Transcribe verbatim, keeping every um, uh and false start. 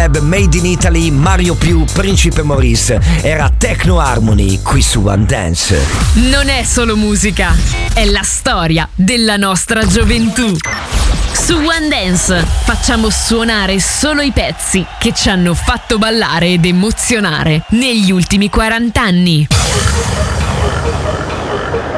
club Made in Italy, Mario Più, Principe Maurice. Era Techno Harmony qui su One Dance. Non è solo musica, è la storia della nostra gioventù. Su One Dance facciamo suonare solo i pezzi che ci hanno fatto ballare ed emozionare negli ultimi quaranta anni.